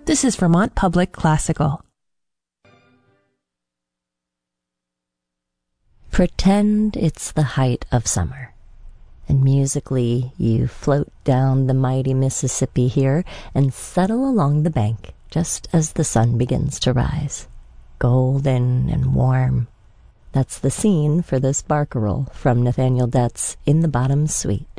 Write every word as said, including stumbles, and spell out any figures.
This is Vermont Public Classical. Pretend it's the height of summer, and musically you float down the mighty Mississippi here and settle along the bank just as the sun begins to rise, golden and warm. That's the scene for this barcarolle from Nathaniel Dett's In the Bottom Suite.